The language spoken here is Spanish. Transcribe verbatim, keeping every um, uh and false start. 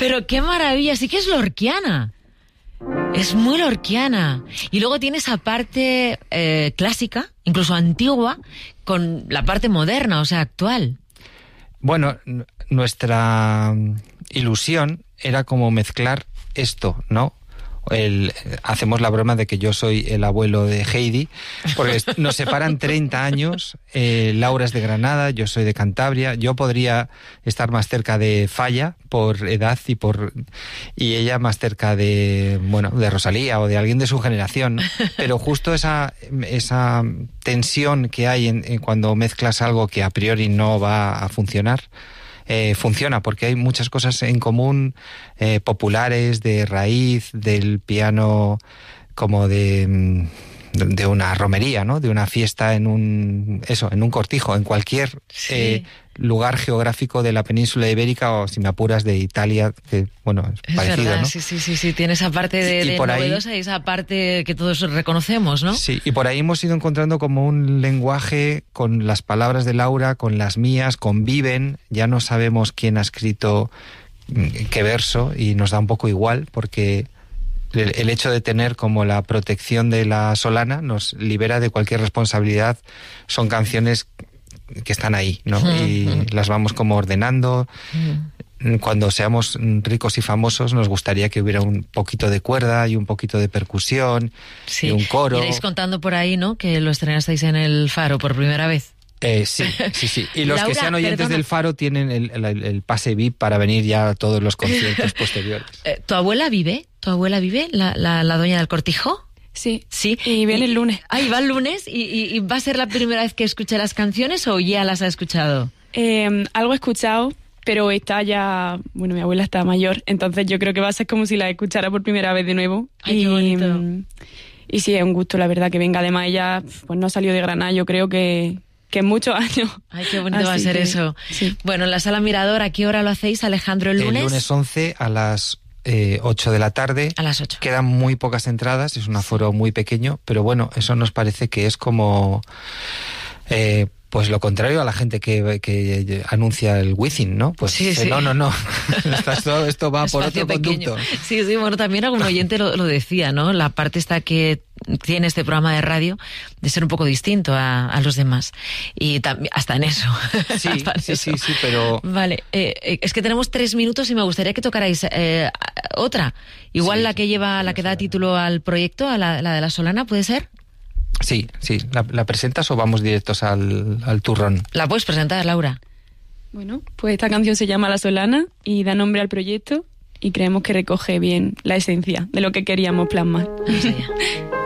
Pero qué maravilla, sí que es lorquiana. Es muy lorquiana. Y luego tiene esa parte eh, clásica, incluso antigua, con la parte moderna, o sea, actual. Bueno, n- nuestra ilusión era como mezclar esto, ¿no? El, hacemos la broma de que yo soy el abuelo de Heidi, porque nos separan treinta años. eh, Laura es de Granada, yo soy de Cantabria. Yo podría estar más cerca de Falla por edad y por y ella más cerca de bueno de Rosalía o de alguien de su generación, ¿no? Pero justo esa esa tensión que hay en, en cuando mezclas algo que a priori no va a funcionar. Eh, funciona porque hay muchas cosas en común, eh, populares, de raíz, del piano, como de, de una romería, ¿no? De una fiesta en un eso, en un cortijo, en cualquier Sí. eh, lugar geográfico de la península ibérica o, si me apuras, de Italia, que bueno, es, Es parecido, verdad, ¿no? sí, sí, sí, sí, tiene esa parte de, Y- y de por ahí- novedosa y esa parte que todos reconocemos, ¿no? Sí, y por ahí hemos ido encontrando como un lenguaje con las palabras de Laura, con las mías, conviven, ya no sabemos quién ha escrito mm, qué verso y nos da un poco igual porque el, el hecho de tener como la protección de la Solana nos libera de cualquier responsabilidad. Son canciones que están ahí, ¿no? Y las vamos como ordenando. Cuando seamos ricos y famosos nos gustaría que hubiera un poquito de cuerda y un poquito de percusión Sí. y un coro. Iréis contando por ahí, ¿no? Que lo estrenasteis en el Faro por primera vez. Eh, sí, sí, sí. Y los Laura, que sean oyentes perdona. del Faro tienen el, el- el pase V I P para venir ya a todos los conciertos posteriores. Eh, ¿Tu abuela vive? ¿Tu abuela vive? ¿La, la, la doña del Cortijo? Sí. Sí. Y viene el lunes. Ah, y va el lunes. ¿Y, y, y va a ser la primera vez que escuche las canciones o ya las ha escuchado? Eh, algo he escuchado, pero está ya... Bueno, mi abuela está mayor, entonces yo creo que va a ser como si la escuchara por primera vez de nuevo. Ay, y, qué bonito. mm, Y sí, es un gusto, la verdad, que venga. Además, ella pues no salió de Granada, yo creo que, que en muchos años. Ay, qué bonito va a Así ser que, eso. sí. Bueno, en la Sala Mirador, ¿a qué hora lo hacéis, Alejandro, el lunes? El lunes once a las eh, ocho de la tarde. A las ocho. Quedan muy pocas entradas, es un aforo muy pequeño, pero bueno, eso nos parece que es como... Eh, pues lo contrario a la gente que, que anuncia el Wizzing, ¿no? Pues Sí, eh, sí. no, no, no. esto, esto va por Espacio otro pequeño. conducto. Sí, sí, bueno, también algún oyente lo, lo decía, ¿no? La parte esta que tiene este programa de radio de ser un poco distinto a, a los demás. Y también hasta en eso. Sí, Hasta en sí, eso. sí, sí, pero... Vale, eh, eh, es que tenemos tres minutos y me gustaría que tocarais eh, otra. Igual Sí, la que lleva, la que da título al proyecto, a la, la de la Solana, ¿puede ser? Sí, sí. ¿La, la presentas o vamos directos al, al turrón? La puedes presentar, Laura. Bueno, pues esta canción se llama La Solana y da nombre al proyecto y creemos que recoge bien la esencia de lo que queríamos plasmar. Vamos allá.